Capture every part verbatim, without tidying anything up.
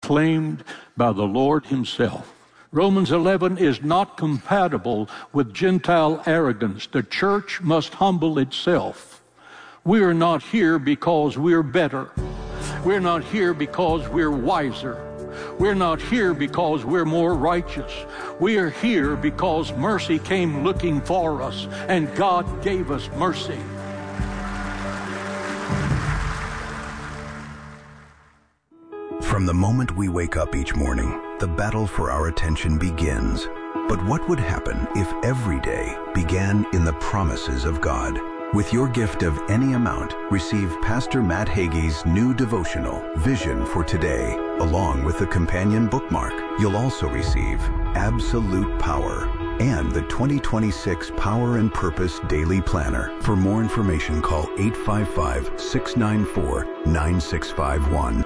proclaimed by the Lord himself. Romans eleven is not compatible with Gentile arrogance. The church must humble itself. We are not here because we're better. We're not here because we're wiser. We're not here because we're more righteous. We are here because mercy came looking for us, and God gave us mercy. From the moment we wake up each morning, the battle for our attention begins. But what would happen if every day began in the promises of God? With your gift of any amount, receive Pastor Matt Hagee's new devotional, Vision for Today, along with the companion bookmark. You'll also receive Absolute Power and the twenty twenty-six Power and Purpose Daily Planner. For more information, call eight five five, six nine four, nine six five one.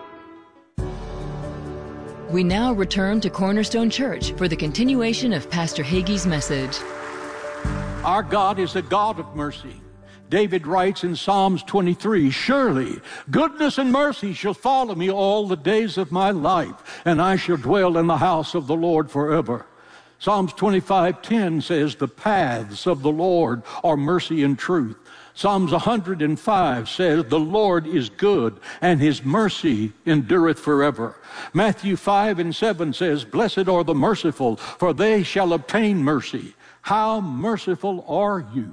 We now return to Cornerstone Church for the continuation of Pastor Hagee's message. Our God is a God of mercy. David writes in Psalms twenty-three, "Surely goodness and mercy shall follow me all the days of my life, and I shall dwell in the house of the Lord forever." Psalms twenty-five ten says, "The paths of the Lord are mercy and truth." Psalms one hundred five says, "The Lord is good, and his mercy endureth forever." Matthew five and seven says, "Blessed are the merciful, for they shall obtain mercy." How merciful are you?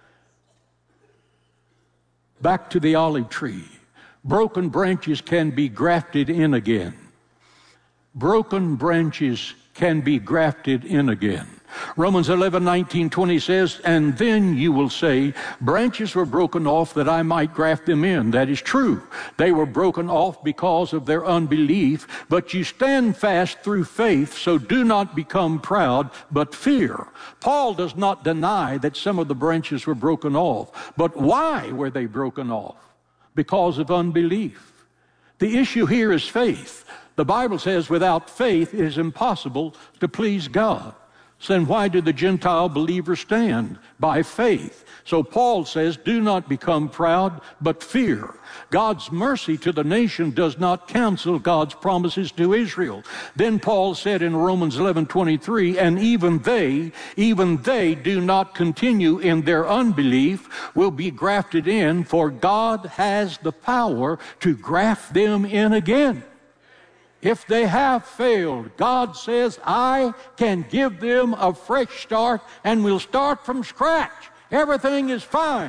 Back to the olive tree. Broken branches can be grafted in again. Broken branches can be grafted in again. Romans eleven, nineteen, twenty says, "And then you will say, branches were broken off that I might graft them in." That is true. They were broken off because of their unbelief, but you stand fast through faith, so do not become proud, but fear. Paul does not deny that some of the branches were broken off, but why were they broken off? Because of unbelief. The issue here is faith. The Bible says without faith it is impossible to please God. So then why do the Gentile believers stand? By faith. So Paul says, do not become proud, but fear. God's mercy to the nation does not cancel God's promises to Israel. Then Paul said in Romans eleven twenty-three, "And even they, even they do not continue in their unbelief, will be grafted in, for God has the power to graft them in again." If they have failed, God says, I can give them a fresh start, and we'll start from scratch. Everything is fine.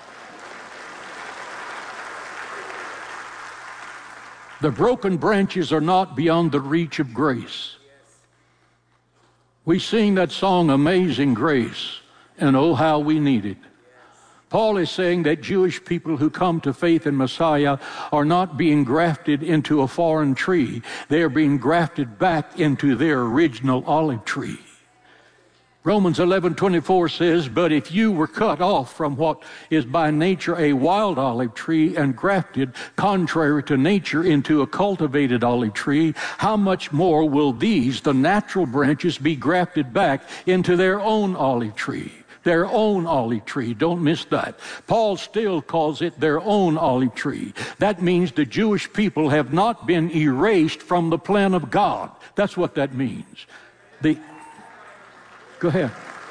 The broken branches are not beyond the reach of grace. We sing that song, "Amazing Grace," and oh, how we need it. Paul is saying that Jewish people who come to faith in Messiah are not being grafted into a foreign tree. They are being grafted back into their original olive tree. Romans eleven twenty-four says, "But if you were cut off from what is by nature a wild olive tree and grafted contrary to nature into a cultivated olive tree, how much more will these, the natural branches, be grafted back into their own olive tree?" Their own olive tree. Don't miss that. Paul still calls it their own olive tree. That means the Jewish people have not been erased from the plan of God. That's what that means. The Go ahead.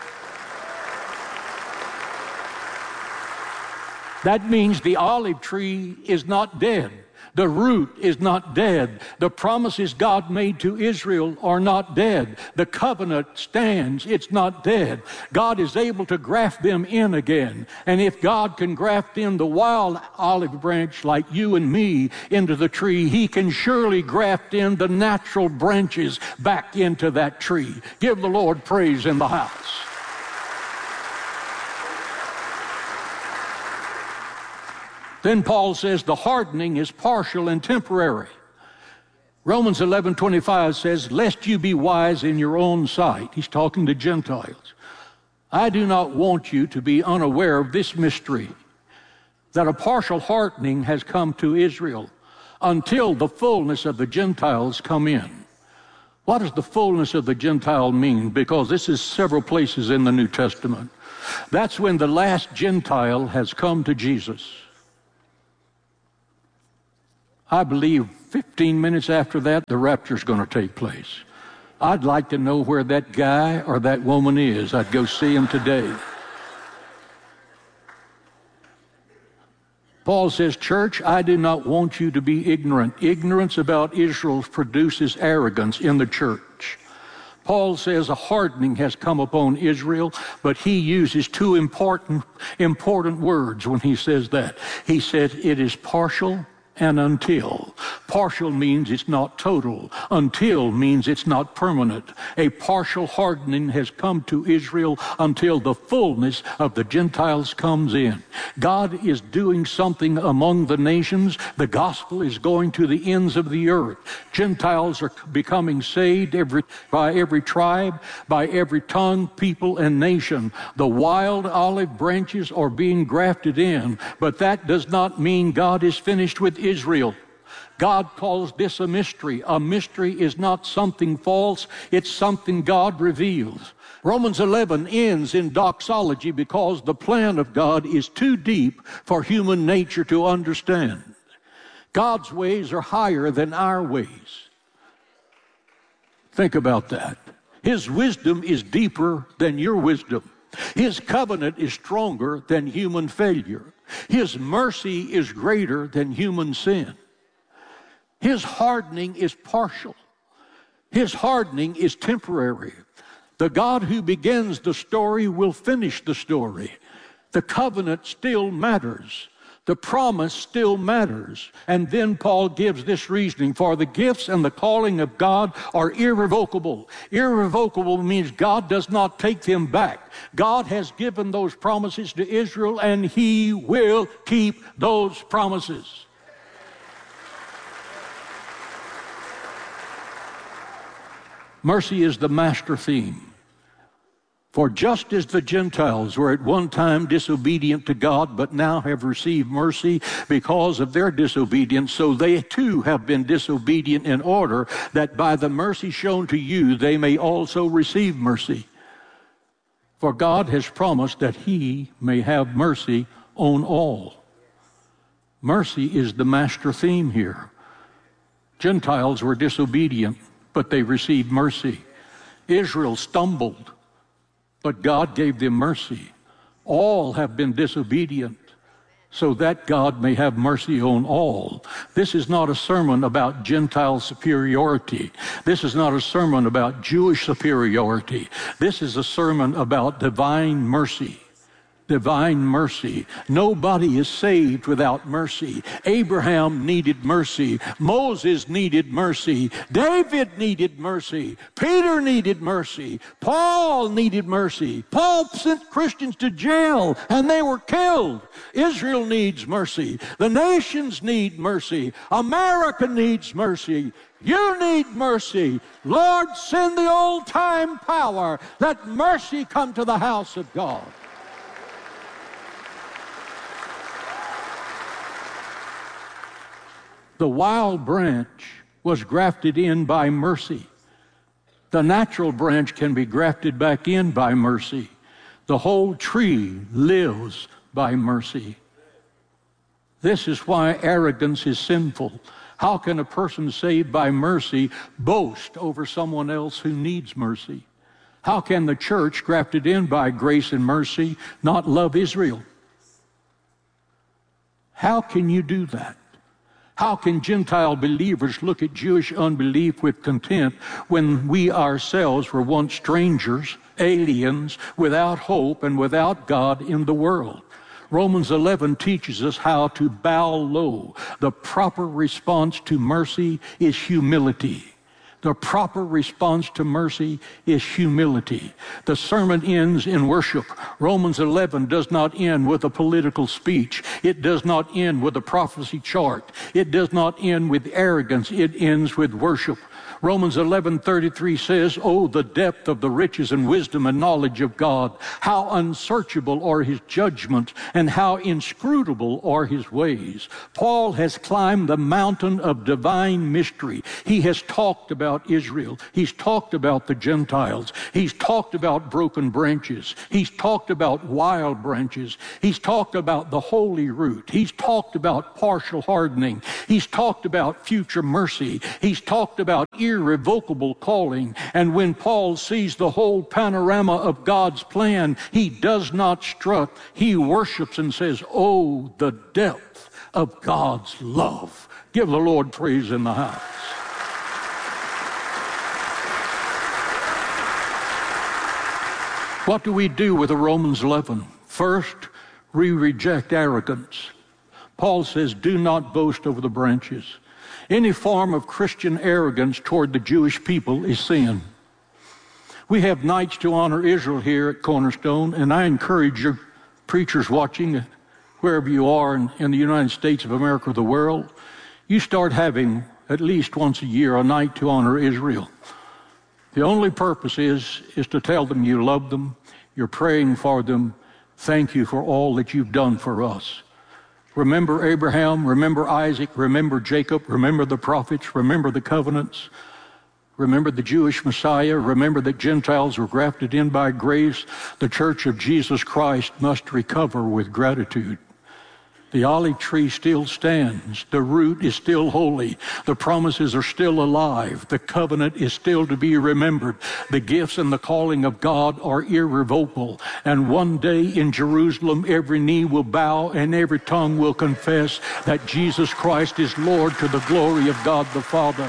That means the olive tree is not dead. The root is not dead. The promises God made to Israel are not dead. The covenant stands. It's not dead. God is able to graft them in again. And if God can graft in the wild olive branch like you and me into the tree, he can surely graft in the natural branches back into that tree. Give the Lord praise in the house. Then Paul says the hardening is partial and temporary. Romans eleven twenty-five says, "Lest you be wise in your own sight." He's talking to Gentiles. "I do not want you to be unaware of this mystery, that a partial hardening has come to Israel until the fullness of the Gentiles come in." What does the fullness of the Gentile mean? Because this is several places in the New Testament. That's when the last Gentile has come to Jesus. I believe fifteen minutes after that, the rapture's going to take place. I'd like to know where that guy or that woman is. I'd go see him today. Paul says, church, I do not want you to be ignorant. Ignorance about Israel produces arrogance in the church. Paul says a hardening has come upon Israel, but he uses two important, important words when he says that. He says it is partial and until. Partial means it's not total. Until means it's not permanent. A partial hardening has come to Israel until the fullness of the Gentiles comes in. God is doing something among the nations. The gospel is going to the ends of the earth. Gentiles are becoming saved every, by every tribe, by every tongue, people, and nation. The wild olive branches are being grafted in, but that does not mean God is finished with Israel. God calls this a mystery. A mystery is not something false, it's something God reveals. Romans eleven ends in doxology because the plan of God is too deep for human nature to understand. God's ways are higher than our ways. Think about that. His wisdom is deeper than your wisdom. His covenant is stronger than human failure. His mercy is greater than human sin. His hardening is partial. His hardening is temporary. The God who begins the story will finish the story. The covenant still matters. The promise still matters. And then Paul gives this reasoning. For the gifts and the calling of God are irrevocable. Irrevocable means God does not take them back. God has given those promises to Israel, and He will keep those promises. Mercy is the master theme. For just as the Gentiles were at one time disobedient to God, but now have received mercy because of their disobedience, so they too have been disobedient in order that by the mercy shown to you, they may also receive mercy. For God has promised that He may have mercy on all. Mercy is the master theme here. Gentiles were disobedient, but they received mercy. Israel stumbled, but God gave them mercy. All have been disobedient, so that God may have mercy on all. This is not a sermon about Gentile superiority. This is not a sermon about Jewish superiority. This is a sermon about divine mercy. Divine mercy. Nobody is saved without mercy. Abraham needed mercy. Moses needed mercy. David needed mercy. Peter needed mercy. Paul needed mercy. Paul sent Christians to jail and they were killed. Israel needs mercy. The nations need mercy. America needs mercy. You need mercy. Lord, send the old-time power. Let mercy come to the house of God. The wild branch was grafted in by mercy. The natural branch can be grafted back in by mercy. The whole tree lives by mercy. This is why arrogance is sinful. How can a person saved by mercy boast over someone else who needs mercy? How can the church grafted in by grace and mercy not love Israel? How can you do that? How can Gentile believers look at Jewish unbelief with contempt when we ourselves were once strangers, aliens, without hope and without God in the world? Romans eleven teaches us how to bow low. The proper response to mercy is humility. The proper response to mercy is humility. The sermon ends in worship. Romans eleven does not end with a political speech. It does not end with a prophecy chart. It does not end with arrogance. It ends with worship. Romans eleven thirty-three says, "Oh, the depth of the riches and wisdom and knowledge of God! How unsearchable are his judgments, and how inscrutable are his ways." Paul has climbed the mountain of divine mystery. He has talked about Israel. He's talked about the Gentiles. He's talked about broken branches. He's talked about wild branches. He's talked about the holy root. He's talked about partial hardening. He's talked about future mercy. He's talked about irrevocable calling. And when Paul sees the whole panorama of God's plan, he does not strut. He worships and says, "Oh, the depth of God's love." Give the Lord praise in the house. What do we do with the Romans eleven? First, we reject arrogance. Paul says, "Do not boast over the branches." Any form of Christian arrogance toward the Jewish people is sin. We have nights to honor Israel here at Cornerstone, and I encourage your preachers watching, wherever you are in, in the United States of America or the world, you start having at least once a year a night to honor Israel. The only purpose is, is to tell them you love them, you're praying for them, thank you for all that you've done for us. Remember Abraham, remember Isaac, remember Jacob, remember the prophets, remember the covenants, remember the Jewish Messiah, remember that Gentiles were grafted in by grace. The church of Jesus Christ must recover with gratitude. The olive tree still stands. The root is still holy. The promises are still alive. The covenant is still to be remembered. The gifts and the calling of God are irrevocable. And one day in Jerusalem, every knee will bow and every tongue will confess that Jesus Christ is Lord, to the glory of God the Father.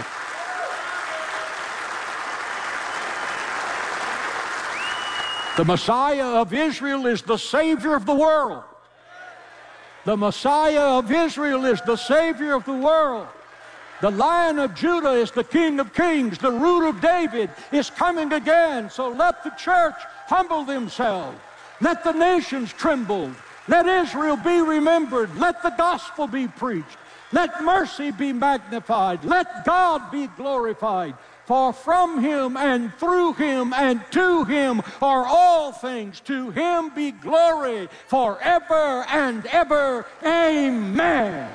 The Messiah of Israel is the Savior of the world. The Messiah of Israel is the Savior of the world. The Lion of Judah is the King of Kings. The Root of David is coming again. So let the church humble themselves. Let the nations tremble. Let Israel be remembered. Let the gospel be preached. Let mercy be magnified. Let God be glorified. For from him and through him and to him are all things. To him be glory forever and ever. Amen.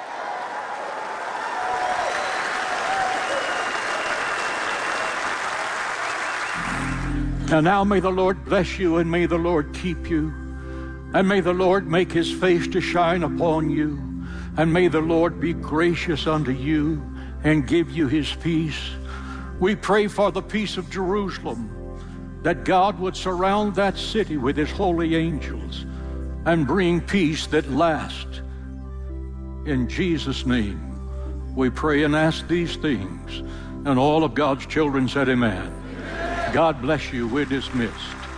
And now may the Lord bless you, and may the Lord keep you, and may the Lord make his face to shine upon you, and may the Lord be gracious unto you and give you his peace. We pray for the peace of Jerusalem, that God would surround that city with his holy angels and bring peace that lasts. In Jesus' name, we pray and ask these things. And all of God's children said amen. Amen. God bless you. We're dismissed.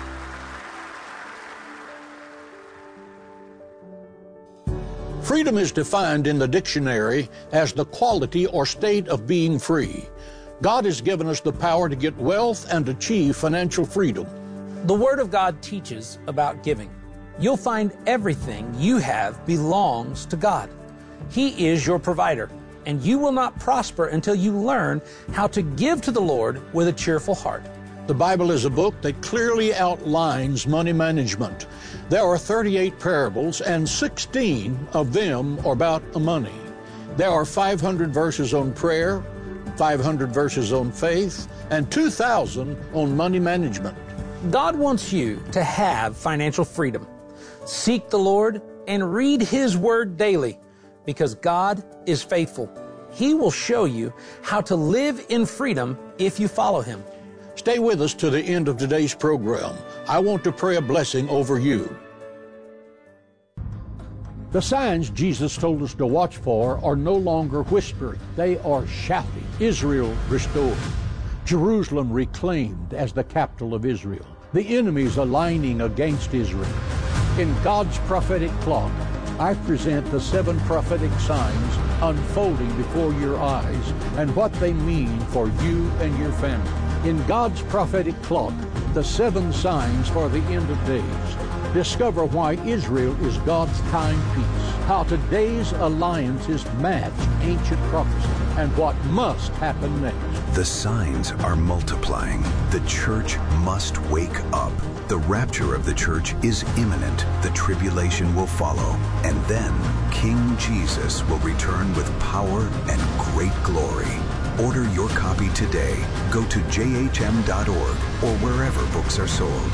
Freedom is defined in the dictionary as the quality or state of being free. God has given us the power to get wealth and achieve financial freedom. The Word of God teaches about giving. You'll find everything you have belongs to God. He is your provider, and you will not prosper until you learn how to give to the Lord with a cheerful heart. The Bible is a book that clearly outlines money management. There are thirty-eight parables, and sixteen of them are about money. There are five hundred verses on prayer, five hundred verses on faith, and two thousand on money management. God wants you to have financial freedom. Seek the Lord and read His Word daily, because God is faithful. He will show you how to live in freedom if you follow Him. Stay with us to the end of today's program. I want to pray a blessing over you. The signs Jesus told us to watch for are no longer whispering. They are shouting. Israel restored. Jerusalem reclaimed as the capital of Israel. The enemies aligning against Israel. In God's prophetic clock, I present the seven prophetic signs unfolding before your eyes and what they mean for you and your family. In God's prophetic clock, the seven signs for the end of days. Discover why Israel is God's timepiece, how today's alliances match ancient prophecy, and what must happen next. The signs are multiplying. The church must wake up. The rapture of the church is imminent. The tribulation will follow. And then King Jesus will return with power and great glory. Order your copy today. Go to j h m dot org or wherever books are sold.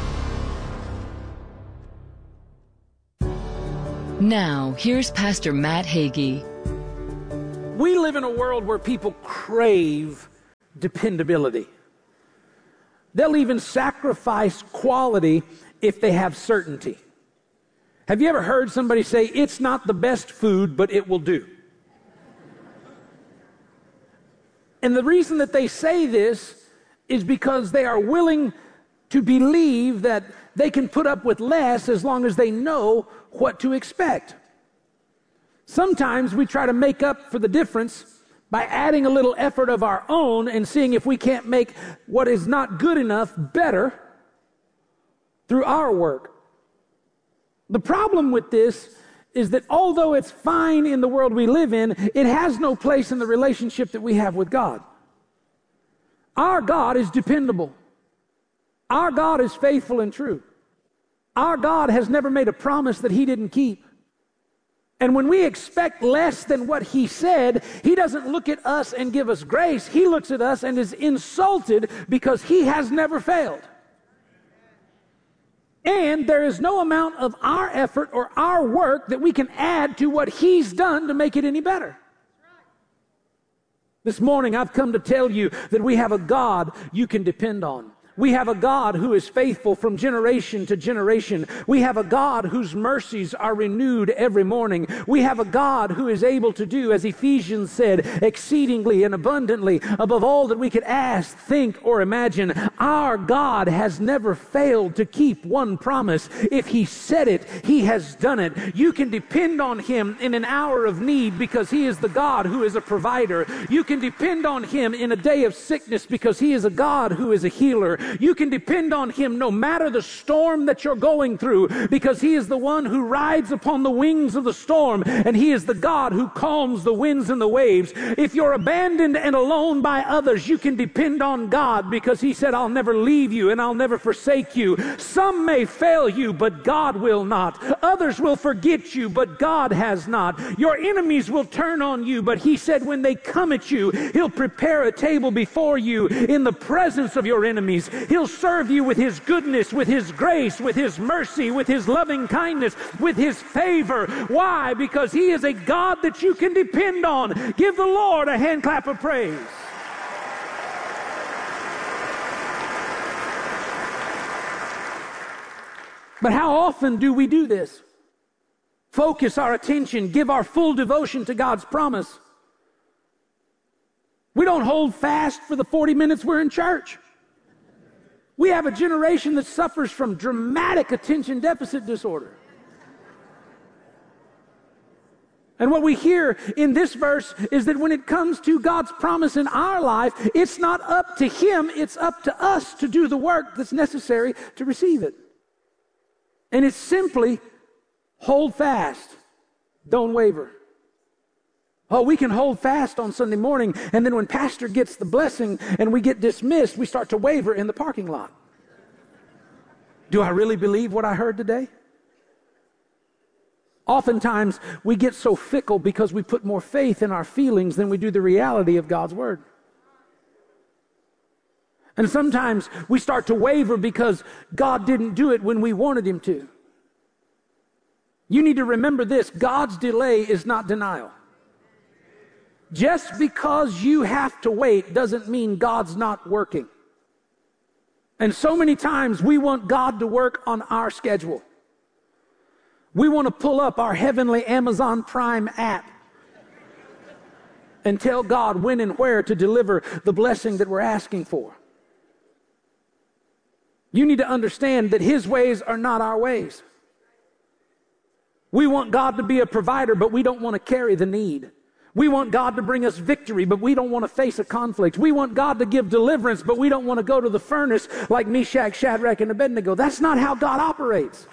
Now, here's Pastor Matt Hagee. We live in a world where people crave dependability. They'll even sacrifice quality if they have certainty. Have you ever heard somebody say, it's not the best food, but it will do? And the reason that they say this is because they are willing to believe that they can put up with less as long as they know what to expect. Sometimes we try to make up for the difference by adding a little effort of our own and seeing if we can't make what is not good enough better through our work. The problem with this is that although it's fine in the world we live in, it has no place in the relationship that we have with God. Our God is dependable. Our God is faithful and true. Our God has never made a promise that He didn't keep. And when we expect less than what He said, He doesn't look at us and give us grace. He looks at us and is insulted because He has never failed. And there is no amount of our effort or our work that we can add to what He's done to make it any better. This morning I've come to tell you that we have a God you can depend on. We have a God who is faithful from generation to generation. We have a God whose mercies are renewed every morning. We have a God who is able to do, as Ephesians said, exceedingly and abundantly above all that we could ask, think, or imagine. Our God has never failed to keep one promise. If He said it, He has done it. You can depend on Him in an hour of need because He is the God who is a provider. You can depend on Him in a day of sickness because He is a God who is a healer. You can depend on Him no matter the storm that you're going through because He is the one who rides upon the wings of the storm, and He is the God who calms the winds and the waves. If you're abandoned and alone by others, you can depend on God because He said, I'll never leave you and I'll never forsake you. Some may fail you, but God will not. Others will forget you, but God has not. Your enemies will turn on you, but He said when they come at you, He'll prepare a table before you in the presence of your enemies. He'll serve you with His goodness, with His grace, with His mercy, with His loving kindness, with His favor. Why? Because He is a God that you can depend on. Give the Lord a hand clap of praise. But how often do we do this? Focus our attention, give our full devotion to God's promise. We don't hold fast for the forty minutes we're in church. We have a generation that suffers from dramatic attention deficit disorder. And what we hear in this verse is that when it comes to God's promise in our life, it's not up to Him, it's up to us to do the work that's necessary to receive it. And it's simply hold fast, don't waver. Oh, we can hold fast on Sunday morning, and then when pastor gets the blessing and we get dismissed, we start to waver in the parking lot. Do I really believe what I heard today? Oftentimes, we get so fickle because we put more faith in our feelings than we do the reality of God's Word. And sometimes we start to waver because God didn't do it when we wanted Him to. You need to remember this: God's delay is not denial. Just because you have to wait doesn't mean God's not working. And so many times we want God to work on our schedule. We want to pull up our heavenly Amazon Prime app and tell God when and where to deliver the blessing that we're asking for. You need to understand that His ways are not our ways. We want God to be a provider, but we don't want to carry the need. We want God to bring us victory, but we don't want to face a conflict. We want God to give deliverance, but we don't want to go to the furnace like Meshach, Shadrach, and Abednego. That's not how God operates.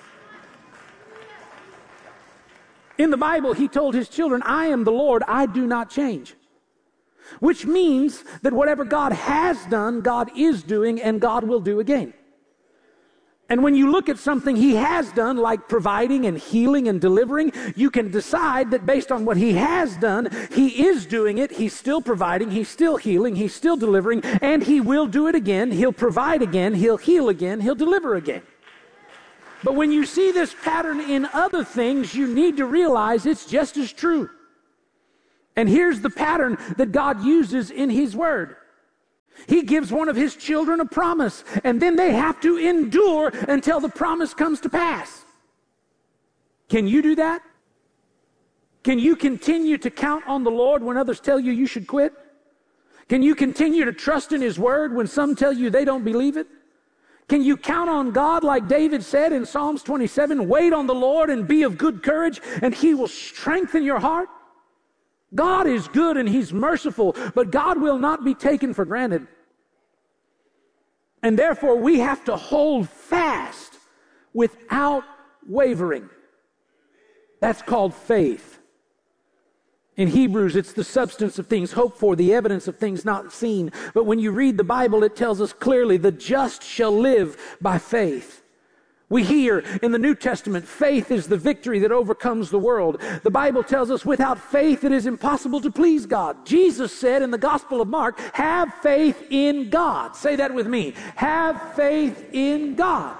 In the Bible, He told His children, I am the Lord, I do not change. which means that whatever God has done, God is doing, and God will do again. And when you look at something he has done, like providing and healing and delivering, you can decide that based on what he has done, he is doing it, he's still providing, he's still healing, he's still delivering, and he will do it again. He'll provide again, he'll heal again, he'll deliver again. But when you see this pattern in other things, you need to realize it's just as true. And here's the pattern that God uses in his word. He gives one of his children a promise, and then they have to endure until the promise comes to pass. Can you do that? Can you continue to count on the Lord when others tell you you should quit? Can you continue to trust in his word when some tell you they don't believe it? Can you count on God like David said in Psalms twenty-seven, wait on the Lord and be of good courage, and he will strengthen your heart? God is good and he's merciful, but God will not be taken for granted. And therefore, we have to hold fast without wavering. That's called faith. In Hebrews, it's the substance of things hoped for, the evidence of things not seen. But when you read the Bible, it tells us clearly, the just shall live by faith. We hear in the New Testament, faith is the victory that overcomes the world. The Bible tells us without faith it is impossible to please God. Jesus said in the Gospel of Mark, have faith in God. Say that with me. Have faith in God.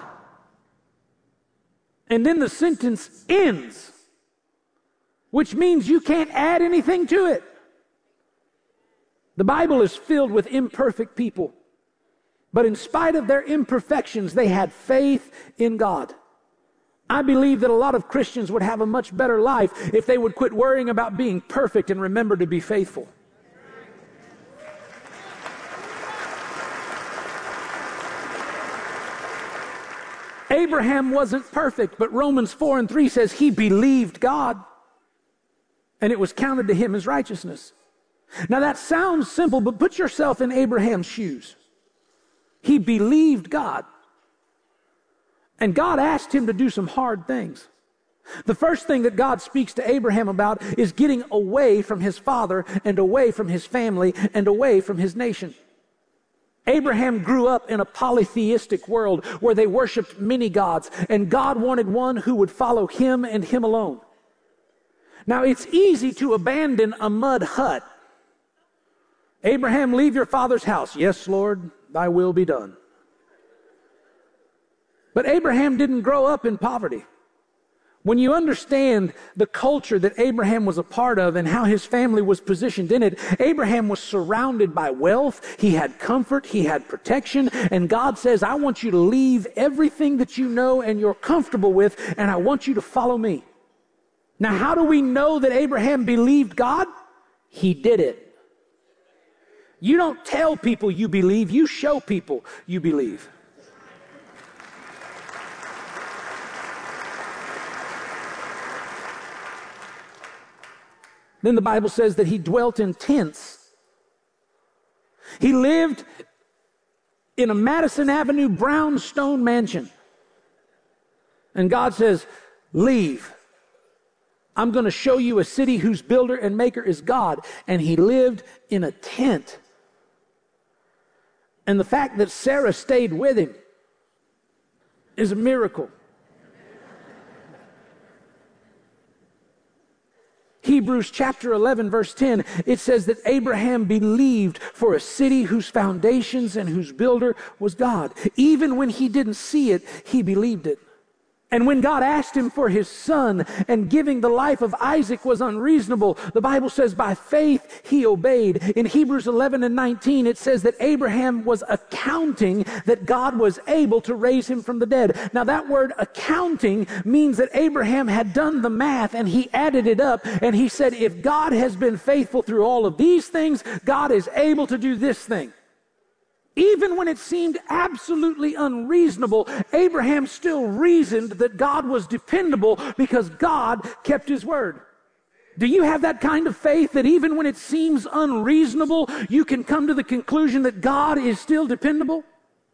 And then the sentence ends, which means you can't add anything to it. The Bible is filled with imperfect people. But in spite of their imperfections, they had faith in God. I believe that a lot of Christians would have a much better life if they would quit worrying about being perfect and remember to be faithful. Abraham wasn't perfect, but Romans four and three says he believed God, and it was counted to him as righteousness. Now that sounds simple, but put yourself in Abraham's shoes. He believed God. And God asked him to do some hard things. The first thing that God speaks to Abraham about is getting away from his father and away from his family and away from his nation. Abraham grew up in a polytheistic world where they worshiped many gods, and God wanted one who would follow him and him alone. Now, it's easy to abandon a mud hut. Abraham, leave your father's house. Yes, Lord, thy will be done. But Abraham didn't grow up in poverty. When you understand the culture that Abraham was a part of and how his family was positioned in it, Abraham was surrounded by wealth, he had comfort, he had protection, and God says, I want you to leave everything that you know and you're comfortable with, and I want you to follow me. Now, how do we know that Abraham believed God? He did it. You don't tell people you believe, you show people you believe. Then the Bible says that he dwelt in tents. He lived in a Madison Avenue brownstone mansion. And God says, leave. I'm going to show you a city whose builder and maker is God. And he lived in a tent. And the fact that Sarah stayed with him is a miracle. Hebrews chapter eleven, verse ten, it says that Abraham believed for a city whose foundations and whose builder was God. Even when he didn't see it, he believed it. And when God asked him for his son, and giving the life of Isaac was unreasonable, the Bible says by faith he obeyed. In Hebrews eleven and nineteen, it says that Abraham was accounting that God was able to raise him from the dead. Now that word accounting means that Abraham had done the math and he added it up, and he said, if God has been faithful through all of these things, God is able to do this thing. Even when it seemed absolutely unreasonable, Abraham still reasoned that God was dependable because God kept his word. Do you have that kind of faith that even when it seems unreasonable, you can come to the conclusion that God is still dependable?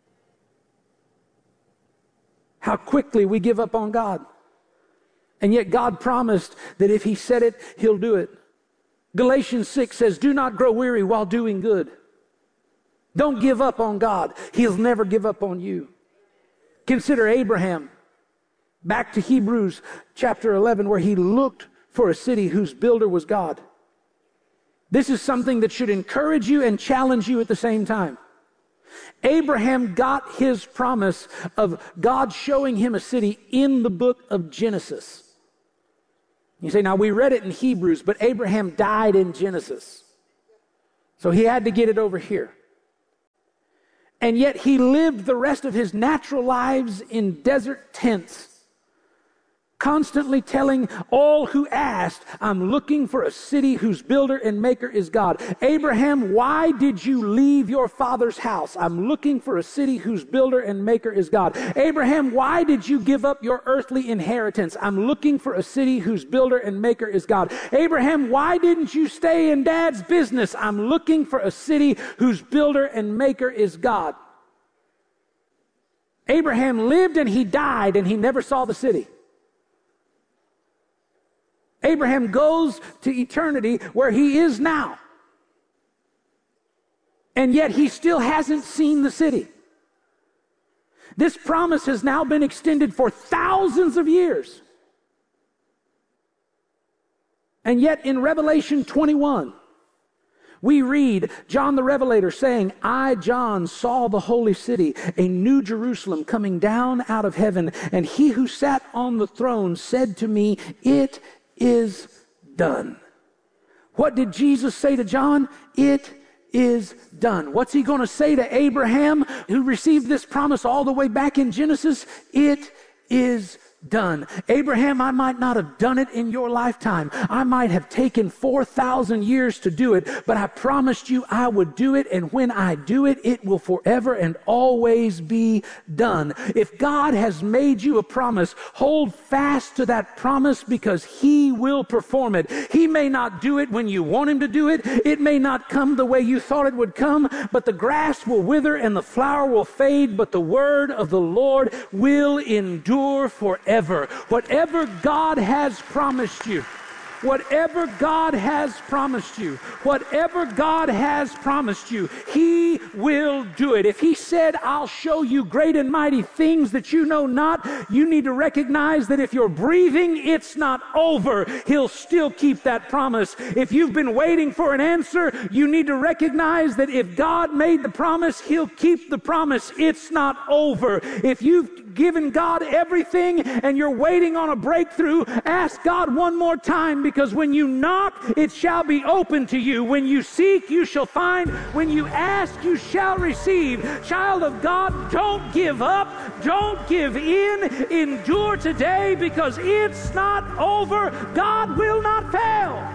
How quickly we give up on God. And yet God promised that if he said it, he'll do it. Galatians six says, do not grow weary while doing good. Don't give up on God. He'll never give up on you. Consider Abraham. Back to Hebrews chapter eleven, where he looked for a city whose builder was God. This is something that should encourage you and challenge you at the same time. Abraham got his promise of God showing him a city in the book of Genesis. You say, now we read it in Hebrews, but Abraham died in Genesis. So he had to get it over here. And yet he lived the rest of his natural lives in desert tents, constantly telling all who asked, I'm looking for a city whose builder and maker is God. Abraham, why did you leave your father's house? I'm looking for a city whose builder and maker is God. Abraham, why did you give up your earthly inheritance? I'm looking for a city whose builder and maker is God. Abraham, why didn't you stay in dad's business? I'm looking for a city whose builder and maker is God. Abraham lived and he died and he never saw the city. Abraham goes to eternity where he is now. And yet he still hasn't seen the city. This promise has now been extended for thousands of years. And yet in Revelation twenty-one, we read John the Revelator saying, I, John, saw the holy city, a new Jerusalem coming down out of heaven. And he who sat on the throne said to me, it is done. What did Jesus say to John? It is done. What's he going to say to Abraham, who received this promise all the way back in Genesis? It is done. Abraham, I might not have done it in your lifetime. I might have taken four thousand years to do it, but I promised you I would do it, and when I do it, it will forever and always be done. If God has made you a promise, hold fast to that promise, because he will perform it. He may not do it when you want him to do it. It may not come the way you thought it would come, but the grass will wither and the flower will fade, but the word of the Lord will endure forever. Ever. Whatever God has promised you, whatever God has promised you, whatever God has promised you, he will do it. If he said, I'll show you great and mighty things that you know not, you need to recognize that if you're breathing, it's not over. He'll still keep that promise. If you've been waiting for an answer, you need to recognize that if God made the promise, he'll keep the promise. It's not over. If you've given God everything and you're waiting on a breakthrough, ask God one more time, because when you knock, it shall be open to you. When you seek, you shall find. When you ask, you shall receive. Child of God, don't give up. Don't give in. Endure today, because it's not over. God will not fail.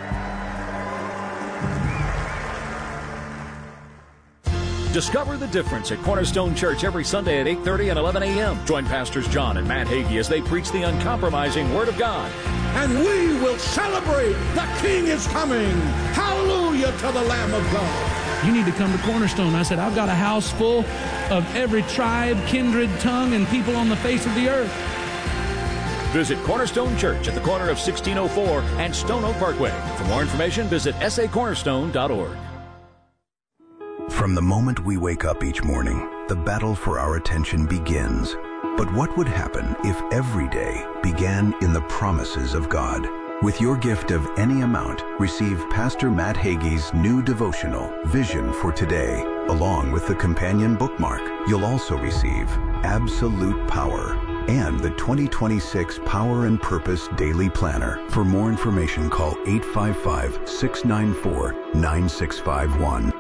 Discover the difference at Cornerstone Church every Sunday at eight thirty and eleven a.m. Join Pastors John and Matt Hagee as they preach the uncompromising Word of God. And we will celebrate the King is coming. Hallelujah to the Lamb of God. You need to come to Cornerstone. I said, I've got a house full of every tribe, kindred, tongue, and people on the face of the earth. Visit Cornerstone Church at the corner of sixteen oh four and Stone Oak Parkway. For more information, visit s a cornerstone dot org. From the moment we wake up each morning, the battle for our attention begins. But what would happen if every day began in the promises of God? With your gift of any amount, receive Pastor Matt Hagee's new devotional, Vision for Today. Along with the companion bookmark, you'll also receive Absolute Power and the twenty twenty-six Power and Purpose Daily Planner. For more information, call eight five five, six nine four, nine six five one.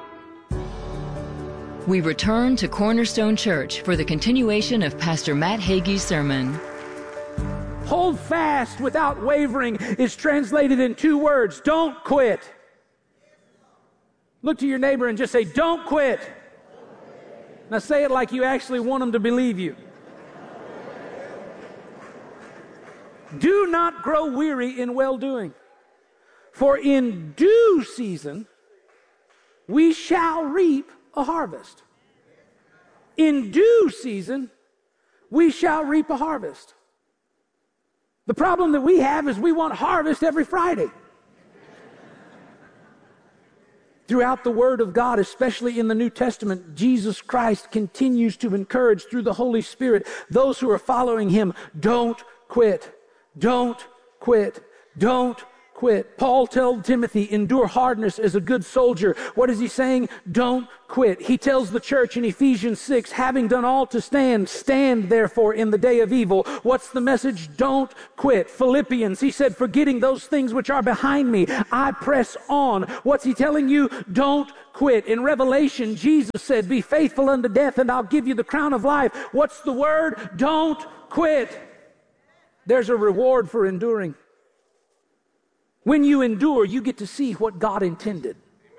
We return to Cornerstone Church for the continuation of Pastor Matt Hagee's sermon. Hold fast without wavering is translated in two words. Don't quit. Look to your neighbor and just say, don't quit. Now say it like you actually want them to believe you. Do not grow weary in well-doing, for in due season we shall reap a harvest. In due season, we shall reap a harvest. The problem that we have is we want harvest every Friday. Throughout the Word of God, especially in the New Testament, Jesus Christ continues to encourage through the Holy Spirit those who are following Him, don't quit, don't quit, don't quit. Paul told Timothy, endure hardness as a good soldier. What is he saying? Don't quit. He tells the church in Ephesians six, having done all to stand, stand therefore in the day of evil. What's the message? Don't quit. Philippians, he said, forgetting those things which are behind me, I press on. What's he telling you? Don't quit. In Revelation, Jesus said, be faithful unto death and I'll give you the crown of life. What's the word? Don't quit. There's a reward for enduring. When you endure, you get to see what God intended.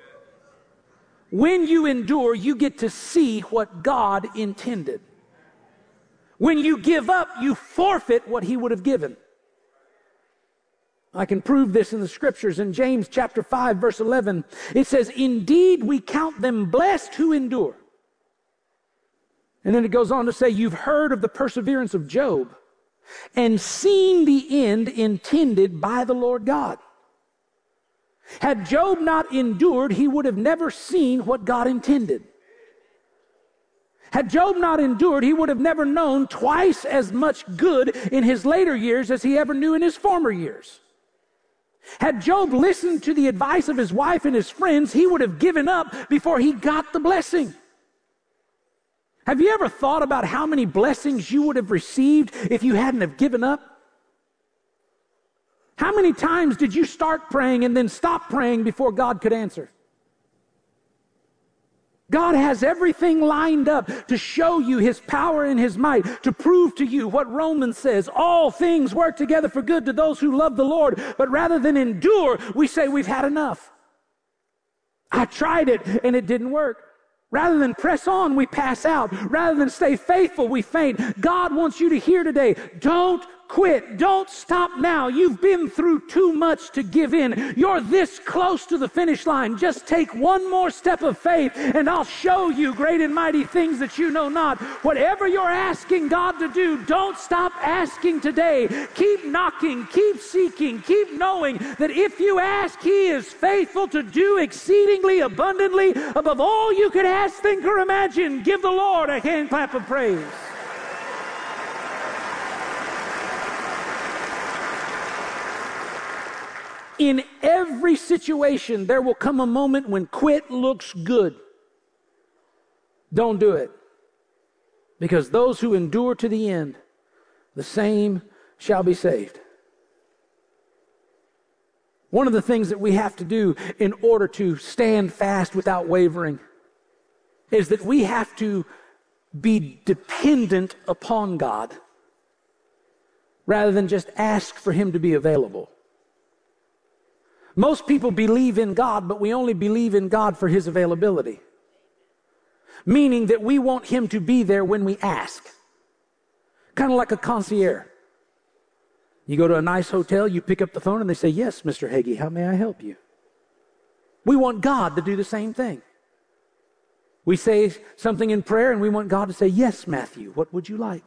When you endure, you get to see what God intended. When you give up, you forfeit what He would have given. I can prove this in the scriptures. In James chapter five, verse eleven, it says, indeed we count them blessed who endure. And then it goes on to say, you've heard of the perseverance of Job and seen the end intended by the Lord God. Had Job not endured, he would have never seen what God intended. Had Job not endured, he would have never known twice as much good in his later years as he ever knew in his former years. Had Job listened to the advice of his wife and his friends, he would have given up before he got the blessing. Have you ever thought about how many blessings you would have received if you hadn't have given up? How many times did you start praying and then stop praying before God could answer? God has everything lined up to show you His power and His might, to prove to you what Romans says, all things work together for good to those who love the Lord. But rather than endure, we say we've had enough. I tried it and it didn't work. Rather than press on, we pass out. Rather than stay faithful, we faint. God wants you to hear today, don't quit. Don't stop now. You've been through too much to give in. You're this close to the finish line. Just take one more step of faith and I'll show you great and mighty things that you know not. Whatever you're asking God to do, don't stop asking today. Keep knocking, keep seeking, keep knowing that if you ask, He is faithful to do exceedingly abundantly above all you could ask, think, or imagine. Give the Lord a hand clap of praise. In every situation, there will come a moment when quit looks good. Don't do it. Because those who endure to the end, the same shall be saved. One of the things that we have to do in order to stand fast without wavering is that we have to be dependent upon God rather than just ask for Him to be available. Most people believe in God, but we only believe in God for His availability. Meaning that we want Him to be there when we ask. Kind of like a concierge. You go to a nice hotel, you pick up the phone and they say, yes, Mister Hagee, how may I help you? We want God to do the same thing. We say something in prayer and we want God to say, yes, Matthew, what would you like?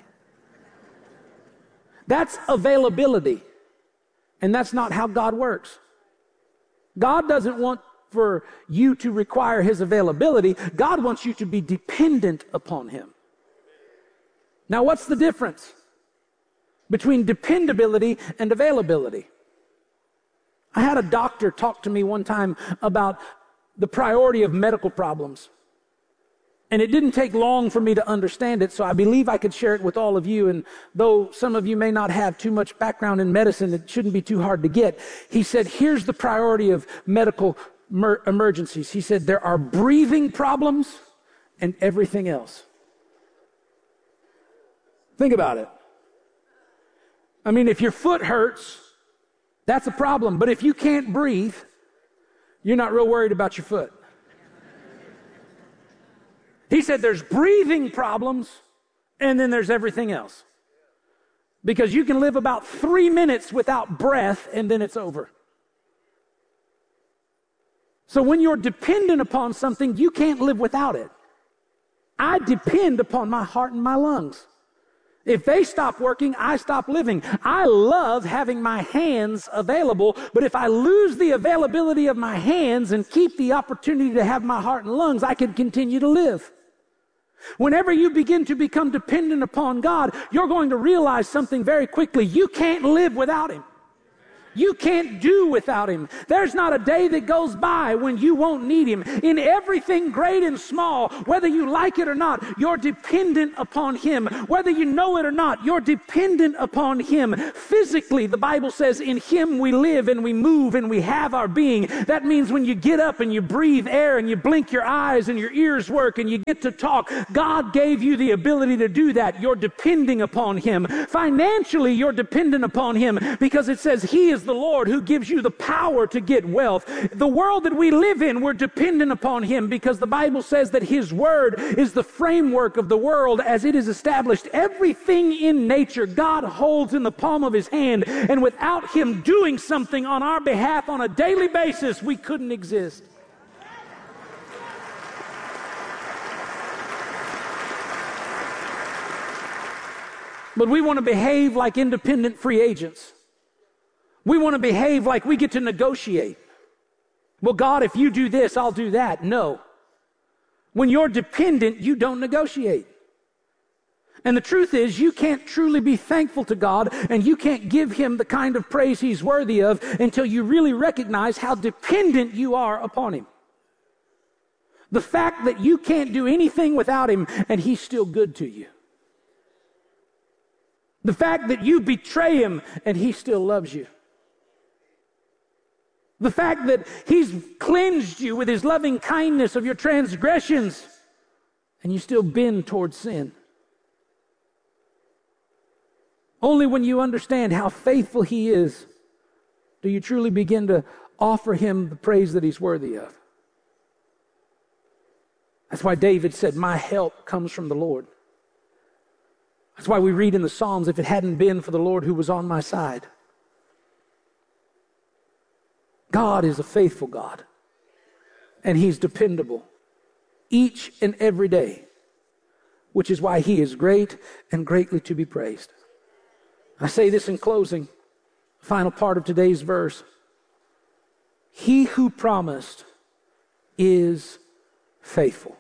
That's availability. And that's not how God works. God doesn't want for you to require His availability. God wants you to be dependent upon Him. Now, what's the difference between dependability and availability? I had a doctor talk to me one time about the priority of medical problems. And it didn't take long for me to understand it, so I believe I could share it with all of you. And though some of you may not have too much background in medicine, it shouldn't be too hard to get. He said, here's the priority of medical mer- emergencies. He said, there are breathing problems and everything else. Think about it. I mean, if your foot hurts, that's a problem. But if you can't breathe, you're not real worried about your foot. He said there's breathing problems and then there's everything else. Because you can live about three minutes without breath and then it's over. So when you're dependent upon something, you can't live without it. I depend upon my heart and my lungs. If they stop working, I stop living. I love having my hands available, but if I lose the availability of my hands and keep the opportunity to have my heart and lungs, I can continue to live. Whenever you begin to become dependent upon God, you're going to realize something very quickly. You can't live without Him. You can't do without Him. There's not a day that goes by when you won't need Him. In everything great and small, whether you like it or not, you're dependent upon Him. Whether you know it or not, you're dependent upon Him. Physically, the Bible says, in Him we live and we move and we have our being. That means when you get up and you breathe air and you blink your eyes and your ears work and you get to talk, God gave you the ability to do that. You're depending upon Him. Financially, you're dependent upon Him because it says He is the Lord who gives you the power to get wealth. The world that we live in, we're dependent upon Him because the Bible says that His Word is the framework of the world as it is established. Everything in nature God holds in the palm of His hand, and without Him doing something on our behalf on a daily basis, we couldn't exist. But we want to behave like independent free agents. We want to behave like we get to negotiate. Well, God, if you do this, I'll do that. No. When you're dependent, you don't negotiate. And the truth is, you can't truly be thankful to God, and you can't give Him the kind of praise He's worthy of until you really recognize how dependent you are upon Him. The fact that you can't do anything without Him, and He's still good to you. The fact that you betray Him, and He still loves you. The fact that He's cleansed you with His loving kindness of your transgressions, and you still bend towards sin. Only when you understand how faithful He is do you truly begin to offer Him the praise that He's worthy of. That's why David said, my help comes from the Lord. That's why we read in the Psalms, if it hadn't been for the Lord who was on my side. God is a faithful God, and He's dependable each and every day, which is why He is great and greatly to be praised. I say this in closing, final part of today's verse. He who promised is faithful.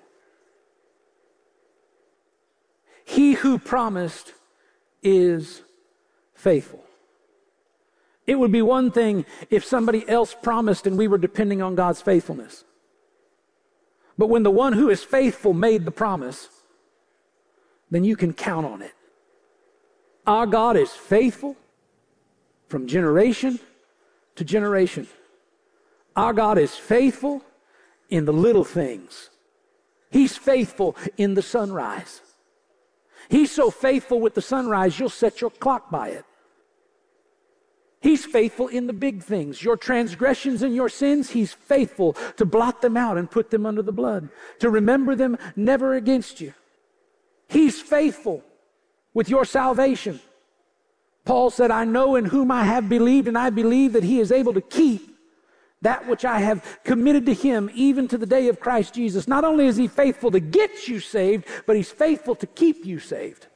He who promised is faithful. It would be one thing if somebody else promised and we were depending on God's faithfulness. But when the one who is faithful made the promise, then you can count on it. Our God is faithful from generation to generation. Our God is faithful in the little things. He's faithful in the sunrise. He's so faithful with the sunrise, you'll set your clock by it. He's faithful in the big things. Your transgressions and your sins, He's faithful to blot them out and put them under the blood, to remember them never against you. He's faithful with your salvation. Paul said, I know in whom I have believed, and I believe that He is able to keep that which I have committed to Him, even to the day of Christ Jesus. Not only is He faithful to get you saved, but He's faithful to keep you saved.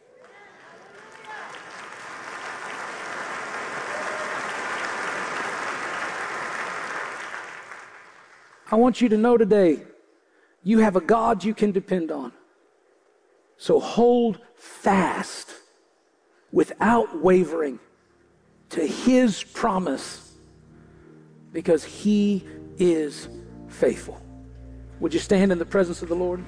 I want you to know today, you have a God you can depend on. So hold fast without wavering to His promise, because He is faithful. Would you stand in the presence of the Lord?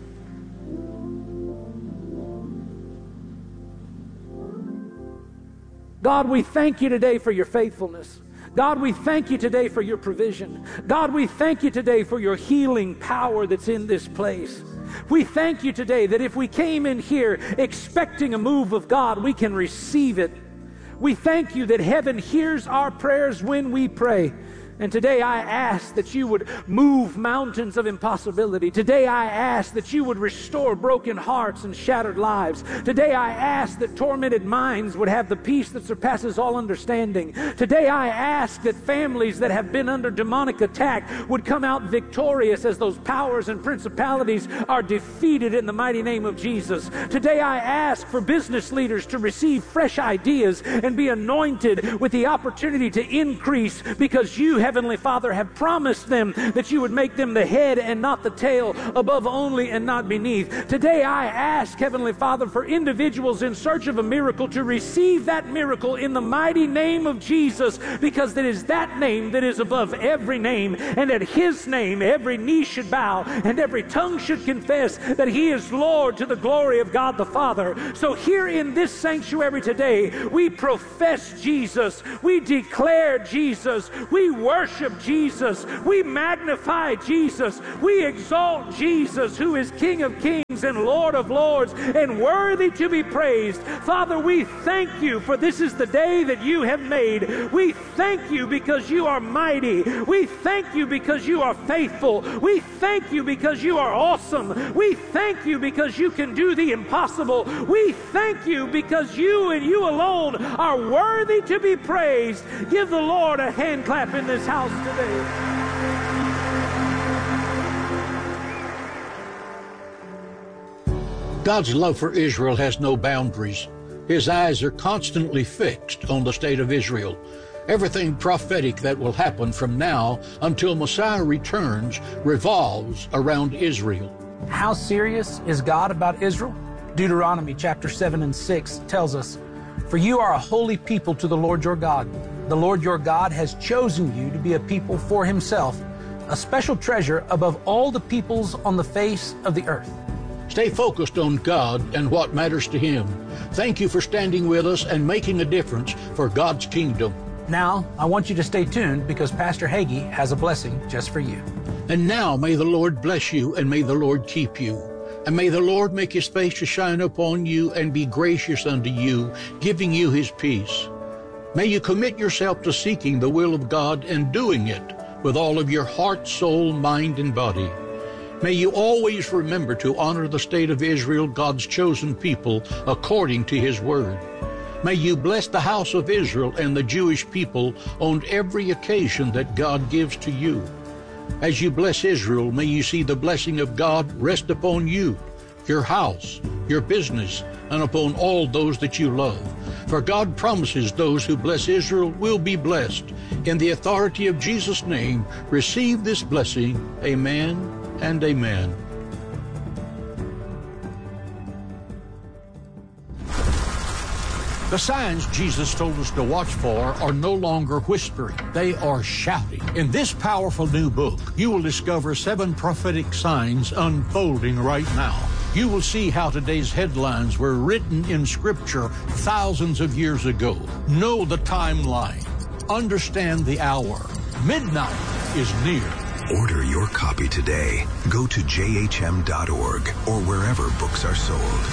God, we thank You today for Your faithfulness. God, we thank You today for Your provision. God, we thank You today for Your healing power that's in this place. We thank You today that if we came in here expecting a move of God, we can receive it. We thank You that heaven hears our prayers when we pray. And today I ask that you would move mountains of impossibility. Today I ask that you would restore broken hearts and shattered lives. Today I ask that tormented minds would have the peace that surpasses all understanding. Today I ask that families that have been under demonic attack would come out victorious as those powers and principalities are defeated in the mighty name of Jesus. Today I ask for business leaders to receive fresh ideas and be anointed with the opportunity to increase, because you, Heavenly Father, have promised them that you would make them the head and not the tail, above only and not beneath. Today I ask, Heavenly Father, for individuals in search of a miracle to receive that miracle in the mighty name of Jesus, because it is that name that is above every name, and at His name every knee should bow and every tongue should confess that He is Lord, to the glory of God the Father. So here in this sanctuary today, we profess Jesus, we declare Jesus, we worship Jesus, we magnify Jesus, we exalt Jesus, who is King of Kings and Lord of Lords and worthy to be praised. Father, we thank you, for this is the day that you have made. We thank you because you are mighty. We thank you because you are faithful. We thank you because you are awesome. We thank you because you can do the impossible. We thank you because you and you alone are worthy to be praised. Give the Lord a hand clap in this house today. God's love for Israel has no boundaries. His eyes are constantly fixed on the state of Israel. Everything prophetic that will happen from now until Messiah returns revolves around Israel. How serious is God about Israel? Deuteronomy chapter seven and six tells us, "For you are a holy people to the Lord your God. The Lord your God has chosen you to be a people for Himself, a special treasure above all the peoples on the face of the earth." Stay focused on God and what matters to Him. Thank you for standing with us and making a difference for God's kingdom. Now, I want you to stay tuned, because Pastor Hagee has a blessing just for you. And now may the Lord bless you, and may the Lord keep you. And may the Lord make His face to shine upon you and be gracious unto you, giving you His peace. May you commit yourself to seeking the will of God and doing it with all of your heart, soul, mind, and body. May you always remember to honor the state of Israel, God's chosen people, according to His word. May you bless the house of Israel and the Jewish people on every occasion that God gives to you. As you bless Israel, may you see the blessing of God rest upon you, your house, your business, and upon all those that you love. For God promises those who bless Israel will be blessed. In the authority of Jesus' name, receive this blessing. Amen and amen. The signs Jesus told us to watch for are no longer whispering. They are shouting. In this powerful new book, you will discover seven prophetic signs unfolding right now. You will see how today's headlines were written in Scripture thousands of years ago. Know the timeline. Understand the hour. Midnight is near. Order your copy today. Go to j h m dot org or wherever books are sold.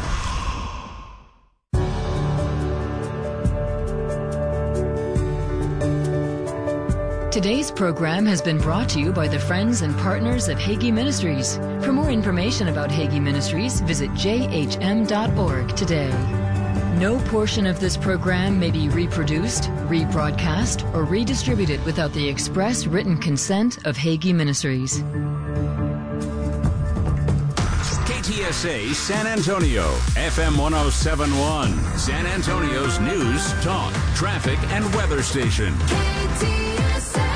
Today's program has been brought to you by the friends and partners of Hagee Ministries. For more information about Hagee Ministries, visit j h m dot org today. No portion of this program may be reproduced, rebroadcast, or redistributed without the express written consent of Hagee Ministries. K T S A San Antonio, F M one oh seven point one, San Antonio's news, talk, traffic, and weather station. K T S A.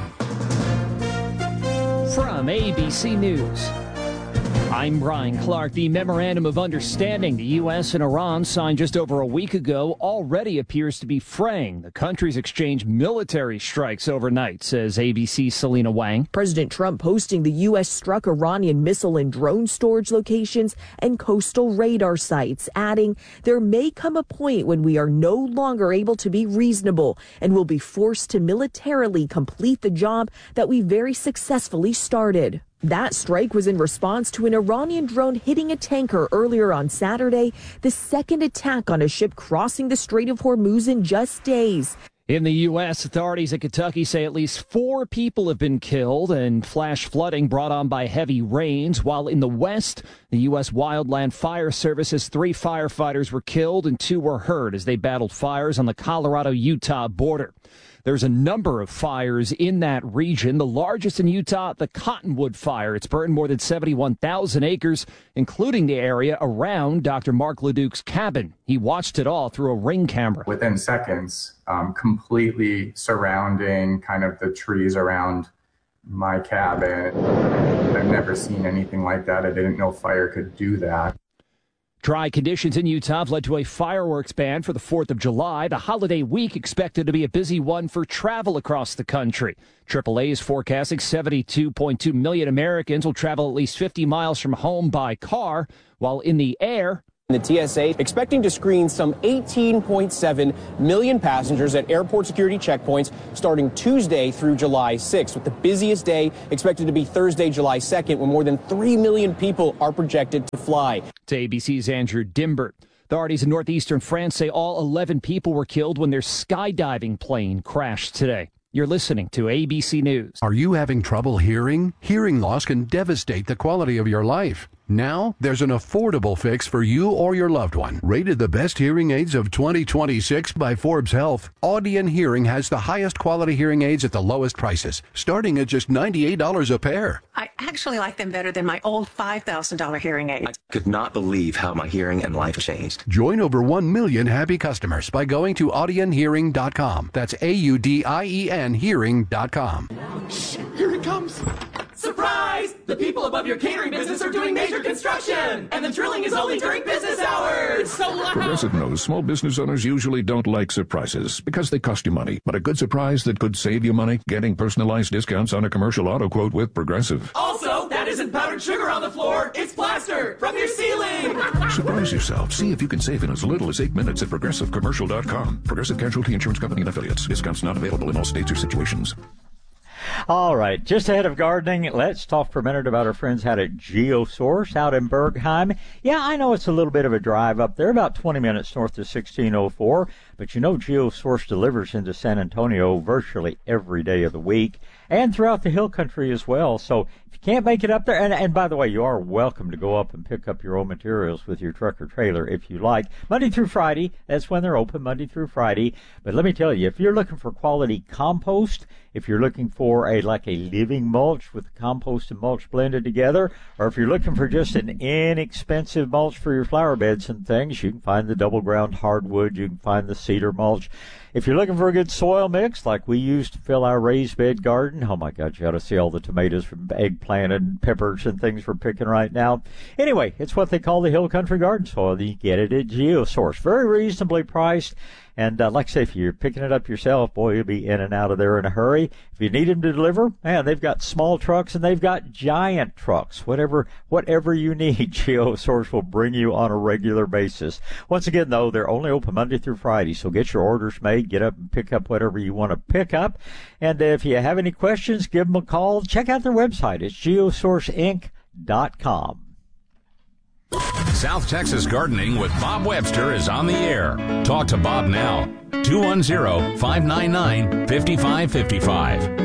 From A B C News, I'm Brian Clark. The Memorandum of Understanding the U S and Iran signed just over a week ago already appears to be fraying. The countries exchanged military strikes overnight, says A B C's Selena Wang. President Trump posting the U S struck Iranian missile and drone storage locations and coastal radar sites, adding, there may come a point when we are no longer able to be reasonable and will be forced to militarily complete the job that we very successfully started. That strike was in response to an Iranian drone hitting a tanker earlier on Saturday, the second attack on a ship crossing the Strait of Hormuz in just days. In the U S, authorities in Kentucky say at least four people have been killed in flash flooding brought on by heavy rains, while in the West, the U S Wildland Fire Service says three firefighters were killed and two were hurt as they battled fires on the Colorado-Utah border. There's a number of fires in that region. The largest in Utah, the Cottonwood Fire. It's burned more than seventy-one thousand acres, including the area around Doctor Mark Leduc's cabin. He watched it all through a Ring camera. Within seconds, um, completely surrounding kind of the trees around my cabin. I've never seen anything like that. I didn't know fire could do that. Dry conditions in Utah have led to a fireworks ban for the fourth of July. The holiday week expected to be a busy one for travel across the country. triple A is forecasting seventy-two point two million Americans will travel at least fifty miles from home by car, while in the air, the T S A expecting to screen some eighteen point seven million passengers at airport security checkpoints starting Tuesday through July sixth, with the busiest day expected to be Thursday, July second, when more than three million people are projected to fly. To A B C's Andrew Dimbert. Authorities in northeastern France say all eleven people were killed when their skydiving plane crashed today. You're listening to A B C News. Are you having trouble hearing? Hearing loss can devastate the quality of your life. Now, there's an affordable fix for you or your loved one. Rated the best hearing aids of twenty twenty-six by Forbes Health, Audion Hearing has the highest quality hearing aids at the lowest prices, starting at just ninety-eight dollars a pair. I actually like them better than my old five thousand dollars hearing aid. I could not believe how my hearing and life changed. Join over one million happy customers by going to audion hearing dot com. That's A U D I E N hearing dot com. Shh, here it comes. Surprise! The people above your catering business are doing major construction, and the drilling is only during business hours. So loud. Progressive knows small business owners usually don't like surprises because they cost you money. But a good surprise that could save you money, getting personalized discounts on a commercial auto quote with Progressive. Also, that isn't powdered sugar on the floor. It's plaster from your ceiling. Surprise yourself. See if you can save in as little as eight minutes at progressive commercial dot com. Progressive Casualty Insurance Company and Affiliates. Discounts not available in all states or situations. All right, just ahead of gardening, let's talk for a minute about our friends out at GeoSource out in Bergheim. Yeah, I know it's a little bit of a drive up there, about twenty minutes north of sixteen oh four, but you know GeoSource delivers into San Antonio virtually every day of the week and throughout the hill country as well. So if you can't make it up there, and, and by the way, you are welcome to go up and pick up your own materials with your truck or trailer if you like. Monday through Friday, that's when they're open, Monday through Friday. But let me tell you, if you're looking for quality compost, if you're looking for a like a living mulch with compost and mulch blended together, or if you're looking for just an inexpensive mulch for your flower beds and things, you can find the double ground hardwood, you can find the cedar mulch. If you're looking for a good soil mix like we used to fill our raised bed garden, oh my God, you ought to see all the tomatoes from eggplant and peppers and things we're picking right now. Anyway, it's what they call the Hill Country Garden Soil. You get it at GeoSource. Very reasonably priced. And uh, like I say, if you're picking it up yourself, boy, you'll be in and out of there in a hurry. If you need them to deliver, man, they've got small trucks and they've got giant trucks. Whatever whatever you need, GeoSource will bring you on a regular basis. Once again, though, they're only open Monday through Friday, so get your orders made. Get up and pick up whatever you want to pick up. And if you have any questions, give them a call. Check out their website. It's geosource inc dot com. South Texas Gardening with Bob Webster is on the air. Talk to Bob now. two one zero, five nine nine, five five five five.